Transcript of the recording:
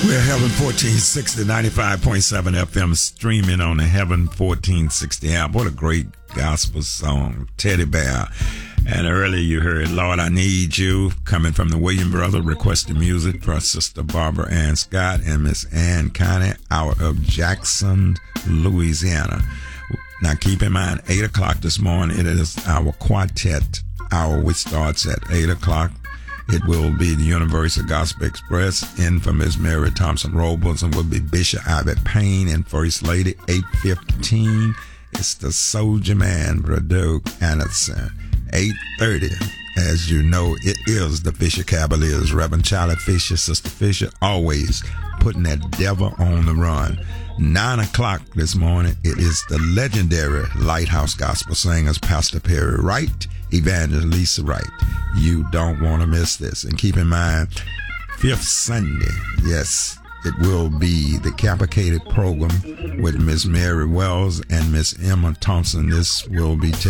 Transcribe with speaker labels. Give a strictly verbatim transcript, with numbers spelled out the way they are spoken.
Speaker 1: We're Heaven fourteen sixty, ninety-five point seven F M, streaming on the Heaven fourteen sixty app. What a great gospel song, Teddy Bear. And earlier you heard Lord, I Need You, coming from the William Brother, requested music for Sister Barbara Ann Scott and Miss Ann Connie out of Jackson, Louisiana. Now keep in mind, eight o'clock this morning, it is our quartet hour, which starts at eight o'clock. It will be the Universal Gospel Express, infamous Mary Thompson Robles, and will be Bishop Ivy Payne and First Lady, eight fifteen. It's the Soldier Man, Brother Doug Anderson. eight thirty, as you know, it is the Fisher Cavaliers. Reverend Charlie Fisher, Sister Fisher, always putting that devil on the run. nine o'clock this morning, it is the legendary Lighthouse Gospel Singers, Pastor Perry Wright, Evangelist Lisa Wright. You don't want to miss this. And keep in mind, fifth Sunday, yes, it will be the Capicated program with Miss Mary Wells and Miss Emma Thompson. This will be